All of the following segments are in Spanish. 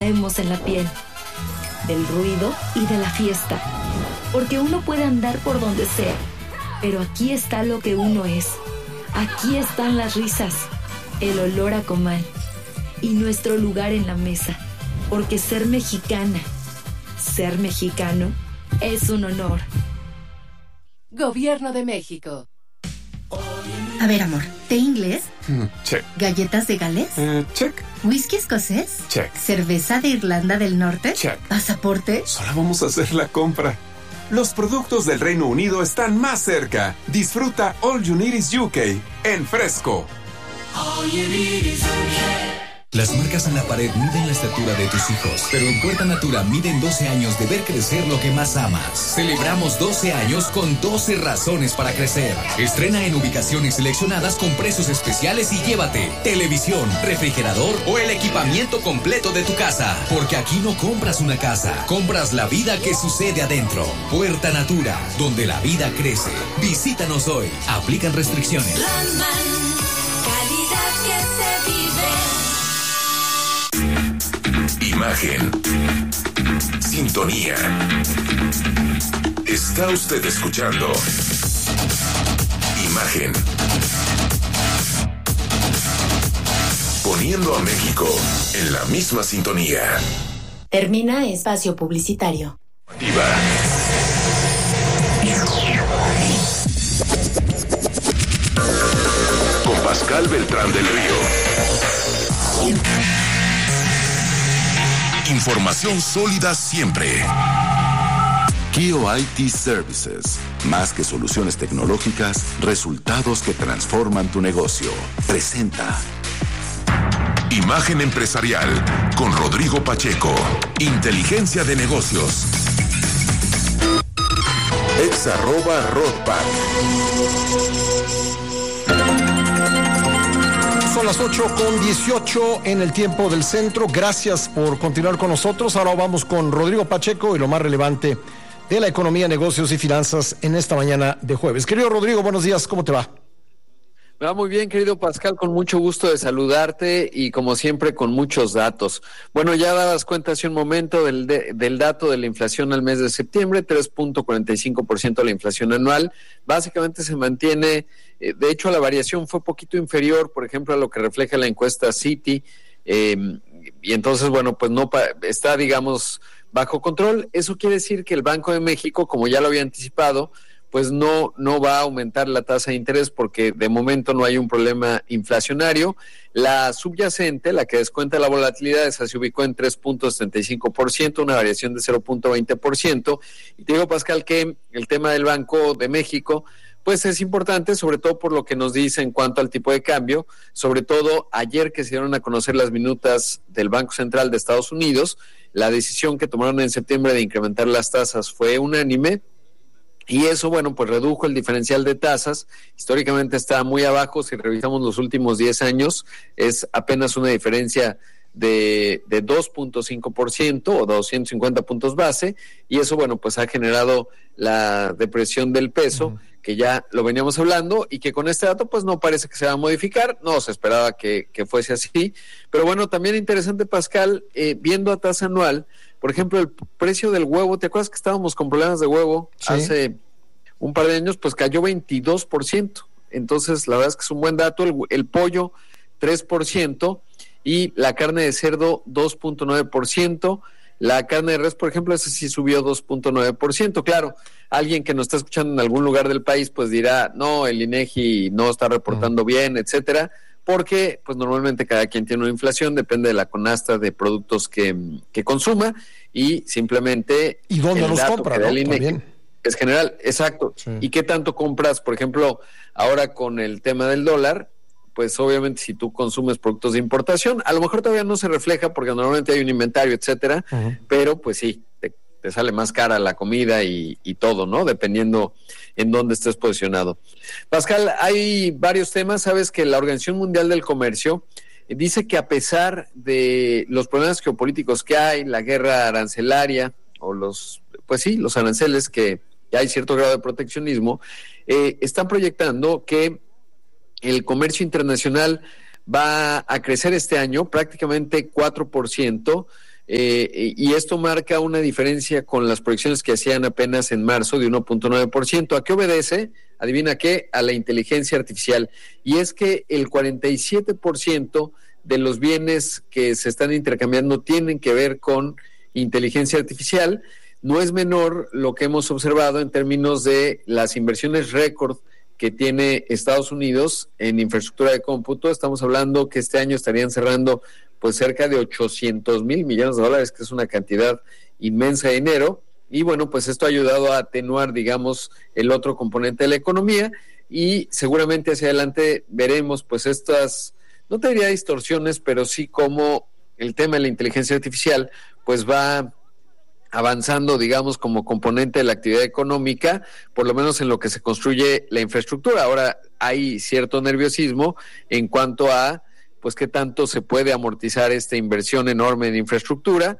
traemos en la piel, del ruido y de la fiesta. Porque uno puede andar por donde sea, pero aquí está lo que uno es. Aquí están las risas, el olor a comal y nuestro lugar en la mesa. Porque ser mexicana, ser mexicano, es un honor. Gobierno de México. A ver, amor, ¿té inglés? Check. ¿Galletas de Gales? Check. ¿Whisky escocés? Check. ¿Cerveza de Irlanda del Norte? Check. ¿Pasaporte? Solo vamos a hacer la compra. Los productos del Reino Unido están más cerca. Disfruta All You Need Is UK en Fresco. All you need is UK. Las marcas en la pared miden la estatura de tus hijos, pero en Puerta Natura miden 12 años de ver crecer lo que más amas. Celebramos 12 años con 12 razones para crecer. Estrena en ubicaciones seleccionadas con precios especiales y llévate televisión, refrigerador o el equipamiento completo de tu casa. Porque aquí no compras una casa, compras la vida que sucede adentro. Puerta Natura, donde la vida crece. Visítanos hoy. Aplican restricciones. Landman, calidad que se vive. Imagen. Sintonía. Está usted escuchando Imagen. Poniendo a México en la misma sintonía. Termina espacio publicitario. Diva. Con Pascal Beltrán del Río. Información sólida siempre. Kio IT Services. Más que soluciones tecnológicas, resultados que transforman tu negocio. Presenta Imagen empresarial con Rodrigo Pacheco. Inteligencia de negocios. @Rodpack. Son las 8:18 en el tiempo del centro. Gracias por continuar con nosotros. Ahora vamos con Rodrigo Pacheco y lo más relevante de la economía, negocios y finanzas en esta mañana de jueves. Querido Rodrigo, buenos días, ¿cómo te va? Me va muy bien, querido Pascal, con mucho gusto de saludarte y como siempre con muchos datos. Bueno, ya dabas cuenta hace un momento del dato de la inflación al mes de septiembre, 3.45% de la inflación anual. Básicamente se mantiene, de hecho la variación fue poquito inferior, por ejemplo, a lo que refleja la encuesta Citi, y entonces, bueno, pues no está, digamos, bajo control. Eso quiere decir que el Banco de México, como ya lo había anticipado, pues no va a aumentar la tasa de interés porque de momento no hay un problema inflacionario. La subyacente, la que descuenta la volatilidad, esa se ubicó en 3.75%, una variación de 0.20%. Y te digo, Pascal, que el tema del Banco de México pues es importante, sobre todo por lo que nos dice en cuanto al tipo de cambio, sobre todo ayer que se dieron a conocer las minutas del Banco Central de Estados Unidos. La decisión que tomaron en septiembre de incrementar las tasas fue unánime. Y eso, bueno, pues redujo el diferencial de tasas. Históricamente está muy abajo. Si revisamos los últimos 10 años, es apenas una diferencia de 2.5% o 250 puntos base. Y eso, bueno, pues ha generado la depresión del peso, que ya lo veníamos hablando, y que con este dato, pues no parece que se va a modificar. No se esperaba que fuese así. Pero bueno, también interesante, Pascal, viendo a tasa anual, por ejemplo, el precio del huevo, ¿te acuerdas que estábamos con problemas de huevo hace un par de años? Pues cayó 22%. Entonces, la verdad es que es un buen dato. El pollo, 3%, y la carne de cerdo, 2.9%. La carne de res, por ejemplo, esa sí subió 2.9%. Claro, alguien que nos está escuchando en algún lugar del país, pues dirá, no, el INEGI no está reportando bien, etcétera, porque pues normalmente cada quien tiene una inflación, depende de la canasta de productos que consuma, y simplemente ¿y dónde los compra, no? También es general, exacto. Sí. ¿Y qué tanto compras? Por ejemplo, ahora con el tema del dólar, pues obviamente si tú consumes productos de importación, a lo mejor todavía no se refleja porque normalmente hay un inventario, etcétera, pero pues sí, te sale más cara la comida y todo, ¿no? Dependiendo en dónde estés posicionado. Pascal, hay varios temas. Sabes que la Organización Mundial del Comercio dice que a pesar de los problemas geopolíticos que hay, la guerra arancelaria o los aranceles, que hay cierto grado de proteccionismo, están proyectando que el comercio internacional va a crecer este año prácticamente 4%, y esto marca una diferencia con las proyecciones que hacían apenas en marzo de 1.9%. ¿A qué obedece? Adivina qué, a la inteligencia artificial. Y es que el 47% de los bienes que se están intercambiando tienen que ver con inteligencia artificial. No es menor lo que hemos observado en términos de las inversiones récord que tiene Estados Unidos en infraestructura de cómputo. Estamos hablando que este año estarían cerrando pues cerca de $800 mil millones, que es una cantidad inmensa de dinero. Y bueno, pues esto ha ayudado a atenuar, digamos, el otro componente de la economía, y seguramente hacia adelante veremos pues estas, no te diría distorsiones, pero sí como el tema de la inteligencia artificial pues va avanzando, digamos, como componente de la actividad económica, por lo menos en lo que se construye la infraestructura. Ahora hay cierto nerviosismo en cuanto a pues qué tanto se puede amortizar esta inversión enorme en infraestructura,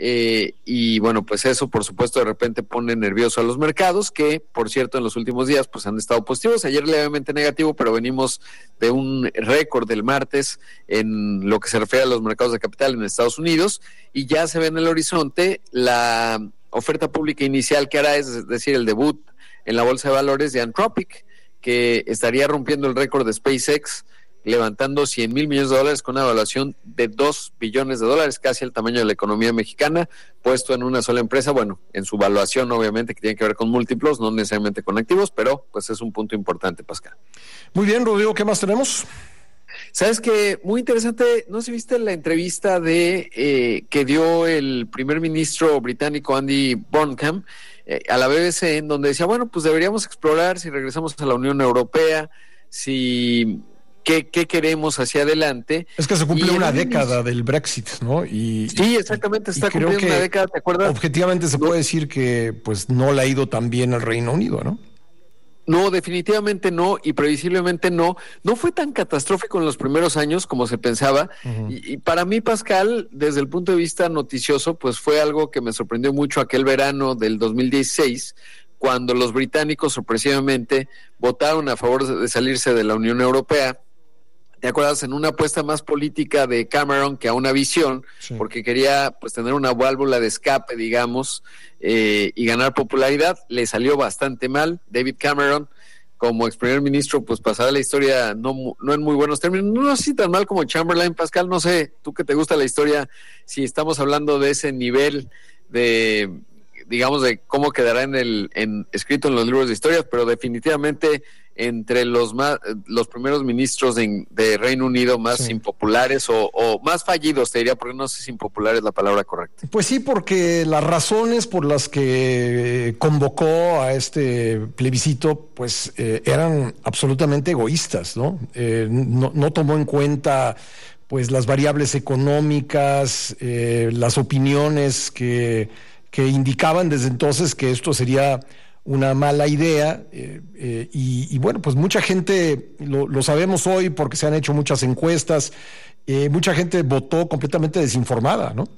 y bueno, pues eso por supuesto de repente pone nervioso a los mercados, que por cierto en los últimos días pues han estado positivos, ayer levemente negativo, pero venimos de un récord del martes en lo que se refiere a los mercados de capital en Estados Unidos, y ya se ve en el horizonte la oferta pública inicial que hará, es decir, el debut en la bolsa de valores de Anthropic, que estaría rompiendo el récord de SpaceX, levantando $100 mil millones con una evaluación de $2 billones, casi el tamaño de la economía mexicana, puesto en una sola empresa. Bueno, en su valuación obviamente que tiene que ver con múltiplos, no necesariamente con activos, pero pues es un punto importante, Pascal. Muy bien, Rodrigo, ¿qué más tenemos? Sabes que muy interesante, no sé si viste la entrevista que dio el primer ministro británico Andy Burnham a la BBC, en donde decía, bueno, pues deberíamos explorar si regresamos a la Unión Europea, si qué queremos hacia adelante. Es que se cumplió una década del Brexit, ¿no? Sí, exactamente, está cumpliendo una década, ¿te acuerdas? Objetivamente se puede decir que pues no le ha ido tan bien al Reino Unido, ¿no? No, definitivamente no, y previsiblemente no fue tan catastrófico en los primeros años como se pensaba, y para mí, Pascal, desde el punto de vista noticioso, pues fue algo que me sorprendió mucho aquel verano del 2016, cuando los británicos sorpresivamente votaron a favor de salirse de la Unión Europea. ¿Te acuerdas? En una apuesta más política de Cameron que a una visión, sí, porque quería pues tener una válvula de escape, digamos, y ganar popularidad. Le salió bastante mal. David Cameron, como ex primer ministro, pues pasará la historia no en muy buenos términos. No así tan mal como Chamberlain, Pascal. No sé, tú que te gusta la historia, si estamos hablando de ese nivel de, digamos, de cómo quedará escrito en los libros de historia, pero definitivamente entre los primeros ministros de Reino Unido más, sí, impopulares o más fallidos, te diría, porque no sé si impopular es la palabra correcta. Pues sí, porque las razones por las que convocó a este plebiscito pues eran absolutamente egoístas, ¿no? No tomó en cuenta pues las variables económicas, las opiniones que indicaban desde entonces que esto sería una mala idea, y bueno, pues mucha gente, lo sabemos hoy porque se han hecho muchas encuestas, mucha gente votó completamente desinformada, ¿no?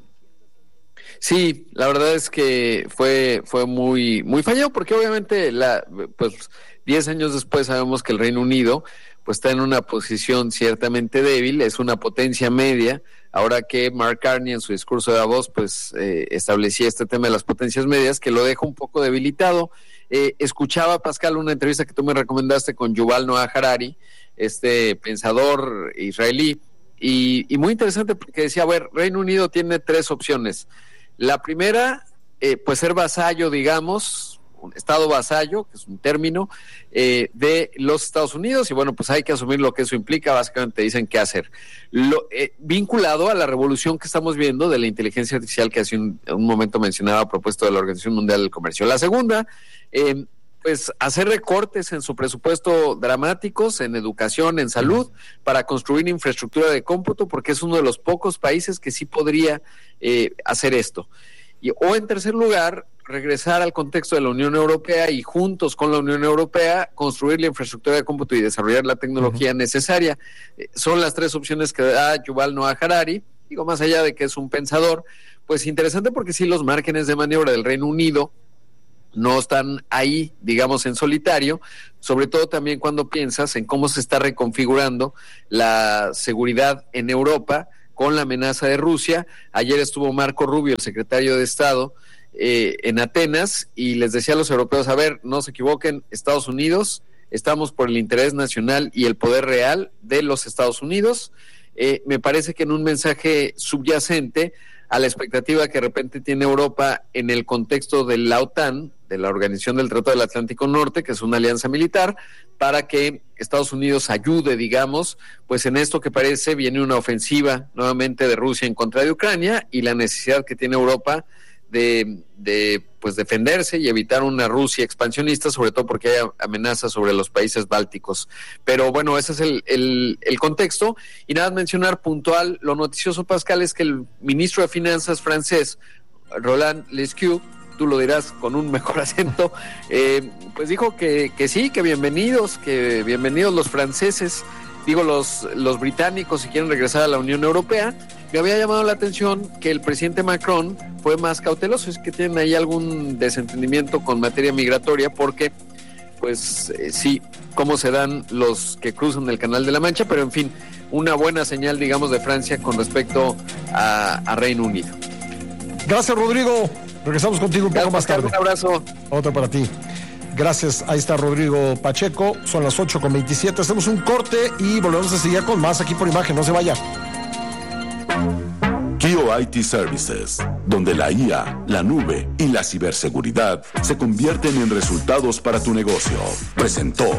Sí, la verdad es que fue muy muy fallado, porque obviamente pues 10 años después sabemos que el Reino Unido pues está en una posición ciertamente débil, es una potencia media, ahora que Mark Carney en su discurso de Davos pues establecía este tema de las potencias medias, que lo deja un poco debilitado. Escuchaba, Pascal, una entrevista que tú me recomendaste con Yuval Noah Harari, este pensador israelí, y muy interesante porque decía, a ver, Reino Unido tiene 3 opciones. La primera, pues ser vasallo, digamos, un estado vasallo, que es un término, de los Estados Unidos, y bueno, pues hay que asumir lo que eso implica. Básicamente dicen qué hacer. Vinculado a la revolución que estamos viendo de la inteligencia artificial que hace un momento mencionaba a propósito de la Organización Mundial del Comercio. La segunda, pues hacer recortes en su presupuesto dramáticos, en educación, en salud, para construir infraestructura de cómputo, porque es uno de los pocos países que sí podría hacer esto. O en tercer lugar, regresar al contexto de la Unión Europea y juntos con la Unión Europea construir la infraestructura de cómputo y desarrollar la tecnología necesaria. Son las 3 opciones que da Yuval Noah Harari. Digo, más allá de que es un pensador, pues interesante, porque sí, los márgenes de maniobra del Reino Unido no están ahí, digamos, en solitario, sobre todo también cuando piensas en cómo se está reconfigurando la seguridad en Europa con la amenaza de Rusia. Ayer estuvo Marco Rubio, el secretario de Estado, en Atenas, y les decía a los europeos, a ver, no se equivoquen, Estados Unidos, estamos por el interés nacional y el poder real de los Estados Unidos. Me parece que en un mensaje subyacente a la expectativa que de repente tiene Europa en el contexto de la OTAN, de la Organización del Tratado del Atlántico Norte, que es una alianza militar, para que Estados Unidos ayude, digamos, pues en esto que parece viene una ofensiva nuevamente de Rusia en contra de Ucrania, y la necesidad que tiene Europa de pues defenderse y evitar una Rusia expansionista, sobre todo porque hay amenazas sobre los países bálticos. Pero bueno, ese es el contexto. Y nada, mencionar puntual, lo noticioso, Pascal, es que el ministro de Finanzas francés, Roland Lescure, tú lo dirás con un mejor acento, pues dijo que sí, que bienvenidos los franceses, digo los británicos, si quieren regresar a la Unión Europea. Me había llamado la atención que el presidente Macron fue más cauteloso, es que tienen ahí algún desentendimiento con materia migratoria, porque pues sí, cómo se dan los que cruzan el Canal de la Mancha, pero en fin, una buena señal, digamos, de Francia con respecto a Reino Unido. Gracias, Rodrigo. Regresamos contigo un poco más tarde. Un abrazo. Otro para ti. Gracias, ahí está Rodrigo Pacheco. Son las 8:27. Hacemos un corte y volvemos a seguir con más aquí por Imagen. No se vaya. Kio IT Services, donde la IA, la nube y la ciberseguridad se convierten en resultados para tu negocio, presentó.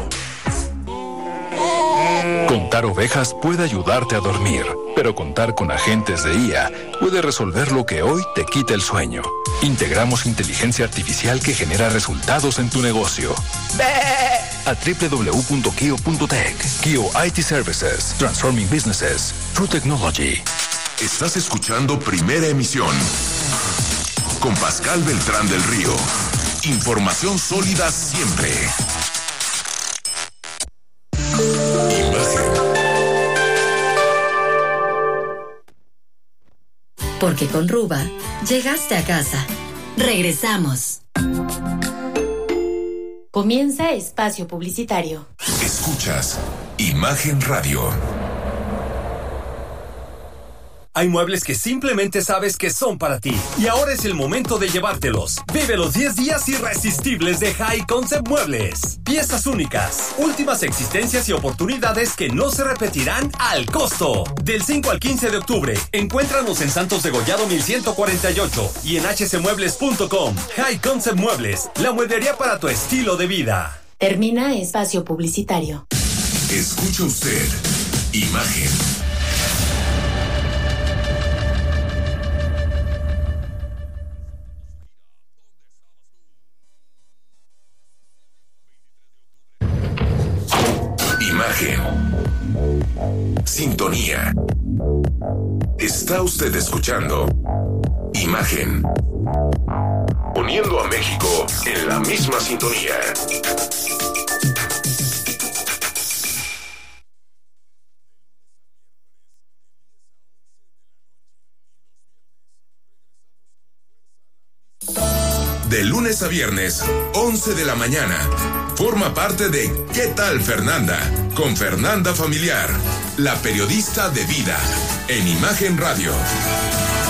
Contar ovejas puede ayudarte a dormir, pero contar con agentes de IA puede resolver lo que hoy te quita el sueño. Integramos inteligencia artificial que genera resultados en tu negocio. A www.kio.tech. Kio IT Services, Transforming Businesses Through Technology. Estás escuchando Primera Emisión con Pascal Beltrán del Río. Información sólida siempre. Porque con Ruba llegaste a casa. Regresamos. Comienza espacio publicitario. Escuchas Imagen Radio. Hay muebles que simplemente sabes que son para ti. Y ahora es el momento de llevártelos. Vive los 10 días irresistibles de High Concept Muebles. Piezas únicas, últimas existencias y oportunidades que no se repetirán al costo. Del 5 al 15 de octubre, encuéntranos en Santos Degollado 1148 y en hcmuebles.com. High Concept Muebles, la mueblería para tu estilo de vida. Termina espacio publicitario. Escucha usted Imagen. Sintonía. Está usted escuchando Imagen. Poniendo a México en la misma sintonía. De lunes a viernes, 11 de la mañana. Forma parte de ¿Qué tal, Fernanda? Con Fernanda Familiar, la periodista de vida, en Imagen Radio.